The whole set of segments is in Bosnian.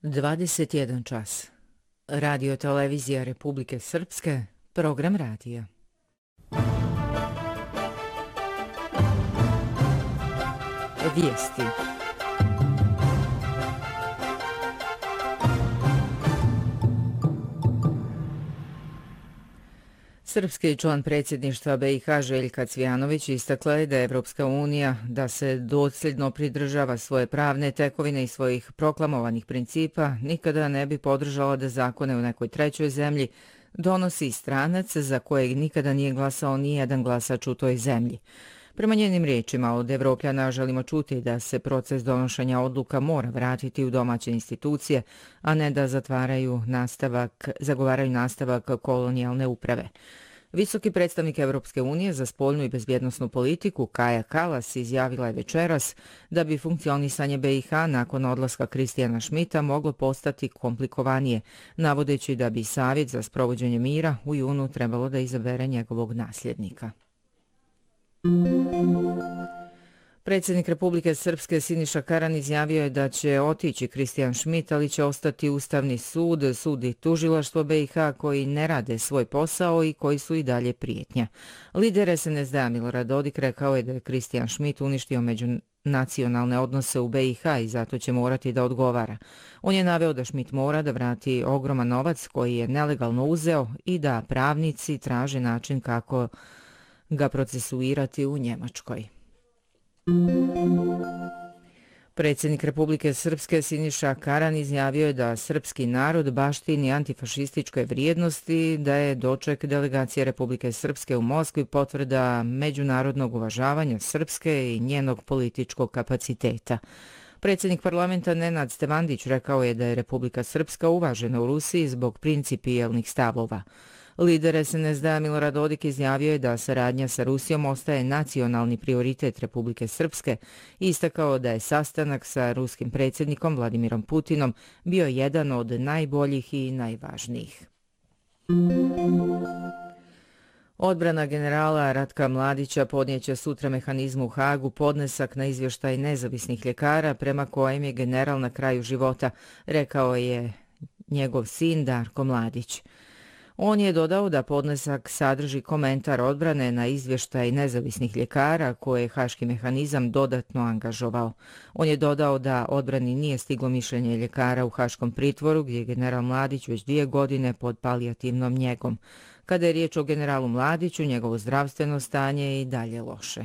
21 čas. Radio Televizija Republike Srpske, program radija. Vijesti. Srpski član predsjedništva BiH Željka Cvijanović istakla je da je Evropska unija da se dosljedno pridržava svoje pravne tekovine i svojih proklamovanih principa, nikada ne bi podržala da zakone u nekoj trećoj zemlji donosi stranac za kojeg nikada nije glasao ni jedan glasač u toj zemlji. Prema njenim riječima, od Evropljana želimo čuti da se proces donošenja odluka mora vratiti u domaće institucije, a ne da zagovaraju nastavak kolonijalne uprave. Visoki predstavnik Evropske unije za spoljnu i bezbjednosnu politiku Kaja Kallas izjavila je večeras da bi funkcionisanje BiH nakon odlaska Kristijana Schmidta moglo postati komplikovanije, navodeći da bi Savjet za sprovođenje mira u junu trebalo da izabere njegovog nasljednika. Predsjednik Republike Srpske Siniša Karan izjavio je da će otići Kristijan Schmidt, ali će ostati Ustavni sud, sud i tužilaštvo BiH koji ne rade svoj posao i koji su i dalje prijetnja. Lider SNSD Milorad Dodik rekao je da je Kristijan Schmidt uništio međunacionalne odnose u BiH i zato će morati da odgovara. On je naveo da Schmidt mora da vrati ogroman novac koji je nelegalno uzeo i da pravnici traže način kako ga procesuirati u Njemačkoj. Predsjednik Republike Srpske Siniša Karan izjavio je da srpski narod baštini antifašističke vrijednosti, da je doček delegacije Republike Srpske u Moskvi potvrda međunarodnog uvažavanja Srpske i njenog političkog kapaciteta. Predsjednik parlamenta Nenad Stevandić rekao je da je Republika Srpska uvažena u Rusiji zbog principijelnih stavova. Lider SNSD Milorad Dodik izjavio je da saradnja sa Rusijom ostaje nacionalni prioritet Republike Srpske i istakao da je sastanak sa ruskim predsjednikom Vladimirom Putinom bio jedan od najboljih i najvažnijih. Odbrana generala Ratka Mladića podnijeće sutra mehanizmu u Hagu podnesak na izvještaj nezavisnih ljekara prema kojem je general na kraju života, rekao je njegov sin Darko Mladić. On je dodao da podnesak sadrži komentar odbrane na izvještaj nezavisnih ljekara koje je haški mehanizam dodatno angažovao. On je dodao da odbrani nije stiglo mišljenje ljekara u haškom pritvoru gdje je general Mladić već 2 godine pod palijativnom njegom. Kada je riječ o generalu Mladiću, njegovo zdravstveno stanje je i dalje loše.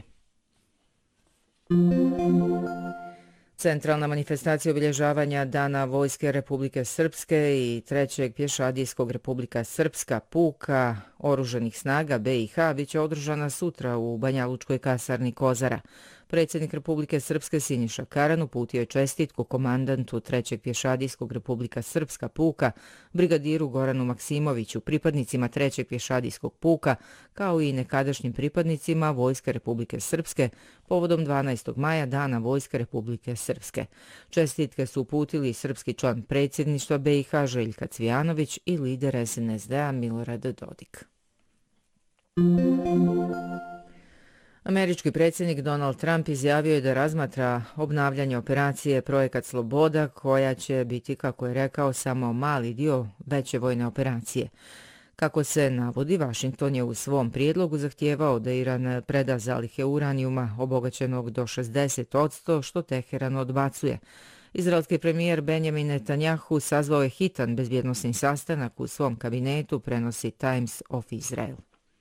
Centralna manifestacija obilježavanja Dana Vojske Republike Srpske i 3. pješadijskog Republika Srpska puka oružanih snaga BiH biće održana sutra u Banjalučkoj kasarni Kozara. Predsjednik Republike Srpske Siniša Karan uputio je čestitku komandantu 3. pješadijskog Republika Srpska puka, brigadiru Goranu Maksimoviću, pripadnicima 3. pješadijskog puka, kao i nekadašnjim pripadnicima Vojske Republike Srpske povodom 12. maja Dana Vojske Republike Srpske. Čestitke su uputili srpski član predsjedništva BiH Željka Cvijanović i lider SNSD-a Milorad Dodik. Američki predsjednik Donald Trump izjavio je da razmatra obnavljanje operacije Projekat Sloboda, koja će biti, kako je rekao, samo mali dio veće vojne operacije. Kako se navodi, Washington je u svom prijedlogu zahtijevao da Iran preda zalihe uranijuma obogaćenog do 60%, što Teheran odbacuje. Izraelski premijer Benjamin Netanjahu sazvao je hitan bezbjednosni sastanak u svom kabinetu, prenosi Times of Israel.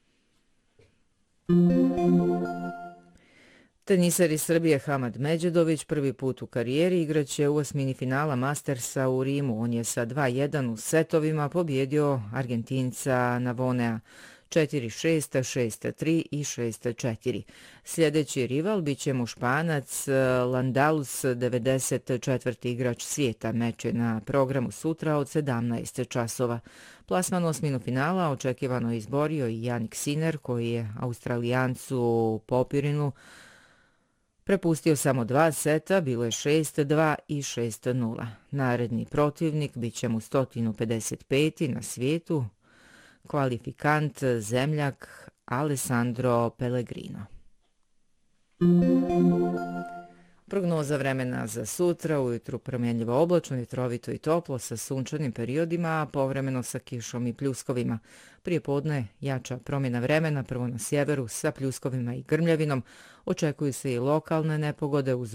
Teniser iz Srbije Hamad Međedović prvi put u karijeri igraće u osmini finala Mastersa u Rimu. On je sa 2-1 u setovima pobjedio Argentinca Navonea 4-6, 6-3 i 6-4. Sljedeći rival bit će mu Španac Landalus, 94. igrač svijeta. Meč je na programu sutra od 17 časova. Plasman u osminu finala očekivano je izborio i Jannik Sinner, koji je Australijancu Popirinu prepustio samo 2 seta, bilo je 6-2 i 6-0. Naredni protivnik bit će mu 155. na svijetu, kvalifikant zemljak Alessandro Pellegrino. Prognoza vremena za sutra, ujutru promjenljivo oblačno, vjetrovito i toplo sa sunčanim periodima, a povremeno sa kišom i pljuskovima. Prije podne jača promjena vremena, prvo na sjeveru sa pljuskovima i grmljavinom. Očekuju se i lokalne nepogode uz